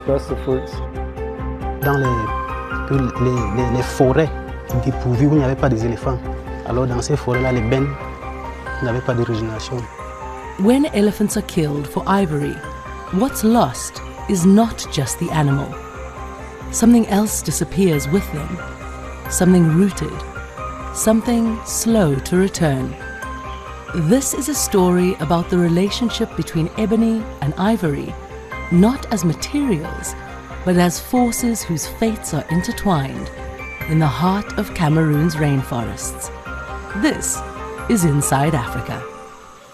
That's the fruits. Dans les forêts dépourvues où il n'y avait pas des éléphants, alors dans ces forêts-là, les bennes n'avaient pas de régénération. When elephants are killed for ivory, what's lost is not just the animal. Something else disappears with them, something rooted, something slow to return. This is a story about the relationship between ebony and ivory, not as materials, but as forces whose fates are intertwined in the heart of Cameroon's rainforests. This is Inside Africa.